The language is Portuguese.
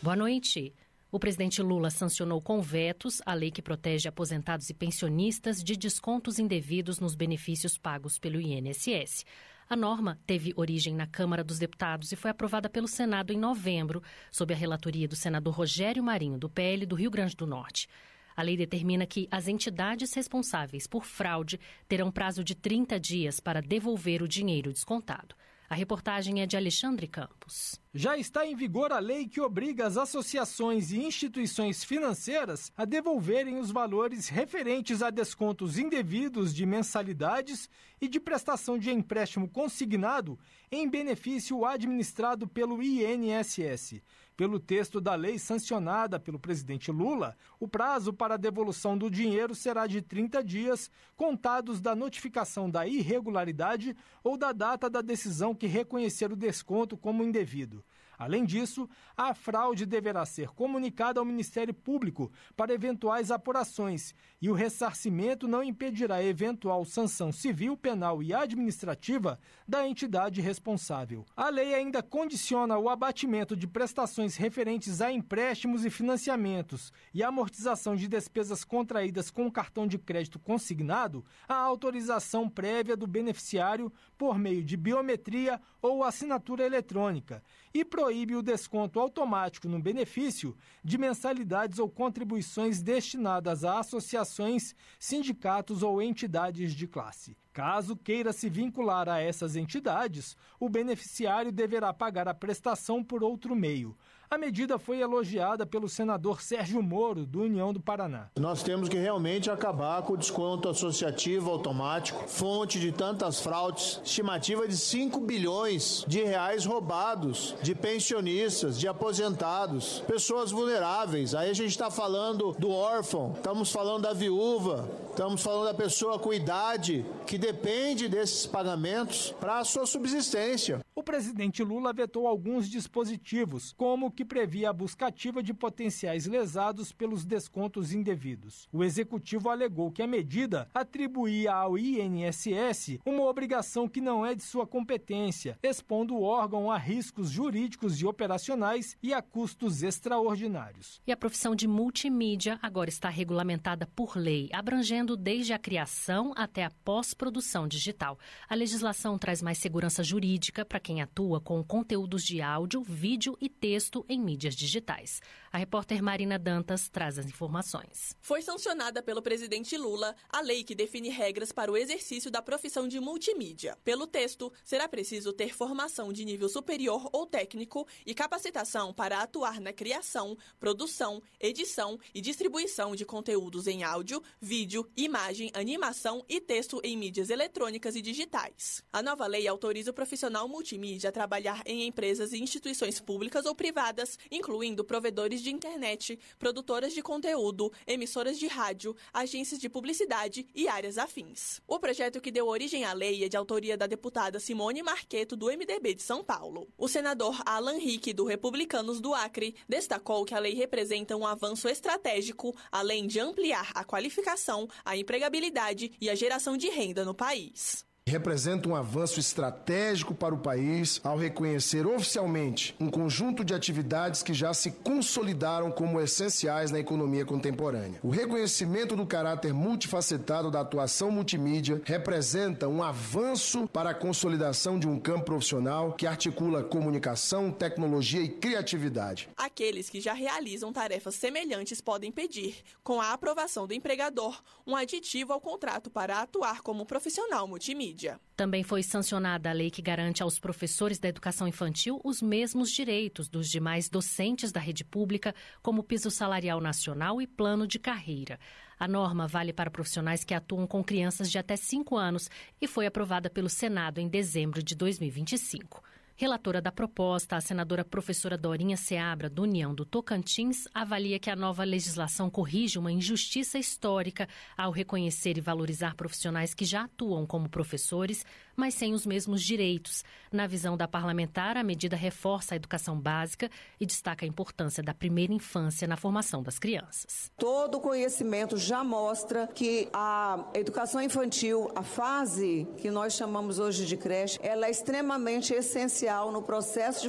Boa noite. O presidente Lula sancionou com vetos a lei que protege aposentados e pensionistas de descontos indevidos nos benefícios pagos pelo INSS. A norma teve origem na Câmara dos Deputados e foi aprovada pelo Senado em novembro, sob a relatoria do senador Rogério Marinho, do PL do Rio Grande do Norte. A lei determina que as entidades responsáveis por fraude terão prazo de 30 dias para devolver o dinheiro descontado. A reportagem é de Alexandre Campos. Já está em vigor a lei que obriga as associações e instituições financeiras a devolverem os valores referentes a descontos indevidos de mensalidades e de prestação de empréstimo consignado em benefício administrado pelo INSS. Pelo texto da lei sancionada pelo presidente Lula, o prazo para a devolução do dinheiro será de 30 dias, contados da notificação da irregularidade ou da data da decisão que reconhecer o desconto como indevido. Além disso, a fraude deverá ser comunicada ao Ministério Público para eventuais apurações e o ressarcimento não impedirá eventual sanção civil, penal e administrativa da entidade responsável. A lei ainda condiciona o abatimento de prestações referentes a empréstimos e financiamentos e a amortização de despesas contraídas com cartão de crédito consignado à autorização prévia do beneficiário por meio de biometria ou assinatura eletrônica e proíbe o desconto automático no benefício de mensalidades ou contribuições destinadas a associações, sindicatos ou entidades de classe. Caso queira se vincular a essas entidades, o beneficiário deverá pagar a prestação por outro meio. A medida foi elogiada pelo senador Sérgio Moro, do União do Paraná. Nós temos que realmente acabar com o desconto associativo automático, fonte de tantas fraudes, estimativa de 5 bilhões de reais roubados de pensionistas, de aposentados, pessoas vulneráveis. Aí a gente está falando do órfão, estamos falando da viúva, estamos falando da pessoa com idade que depende desses pagamentos para a sua subsistência. O presidente Lula vetou alguns dispositivos, como o que previa a busca ativa de potenciais lesados pelos descontos indevidos. O executivo alegou que a medida atribuía ao INSS uma obrigação que não é de sua competência, expondo o órgão a riscos jurídicos e operacionais e a custos extraordinários. E a profissão de multimídia agora está regulamentada por lei, abrangendo desde a criação até a pós-produção digital. A legislação traz mais segurança jurídica para quem atua com conteúdos de áudio, vídeo e texto em mídias digitais. A repórter Marina Dantas traz as informações. Foi sancionada pelo presidente Lula a lei que define regras para o exercício da profissão de multimídia. Pelo texto, será preciso ter formação de nível superior ou técnico e capacitação para atuar na criação, produção, edição e distribuição de conteúdos em áudio, vídeo, imagem, animação e texto em mídias eletrônicas e digitais. A nova lei autoriza o profissional multimídia a trabalhar em empresas e instituições públicas ou privadas, incluindo provedores de internet, produtoras de conteúdo, emissoras de rádio, agências de publicidade e áreas afins. O projeto que deu origem à lei é de autoria da deputada Simone Marqueto, do MDB de São Paulo. O senador Alan Rick, do Republicanos do Acre, destacou que a lei representa um avanço estratégico, além de ampliar a qualificação, a empregabilidade e a geração de renda no país. Representa um avanço estratégico para o país ao reconhecer oficialmente um conjunto de atividades que já se consolidaram como essenciais na economia contemporânea. O reconhecimento do caráter multifacetado da atuação multimídia representa um avanço para a consolidação de um campo profissional que articula comunicação, tecnologia e criatividade. Aqueles que já realizam tarefas semelhantes podem pedir, com a aprovação do empregador, um aditivo ao contrato para atuar como profissional multimídia. Também foi sancionada a lei que garante aos professores da educação infantil os mesmos direitos dos demais docentes da rede pública, como piso salarial nacional e plano de carreira. A norma vale para profissionais que atuam com crianças de até 5 anos e foi aprovada pelo Senado em dezembro de 2025. Relatora da proposta, a senadora professora Dorinha Seabra, do União do Tocantins, avalia que a nova legislação corrige uma injustiça histórica ao reconhecer e valorizar profissionais que já atuam como professores, mas sem os mesmos direitos. Na visão da parlamentar, a medida reforça a educação básica e destaca a importância da primeira infância na formação das crianças. Todo o conhecimento já mostra que a educação infantil, a fase que nós chamamos hoje de creche, ela é extremamente essencial no processo de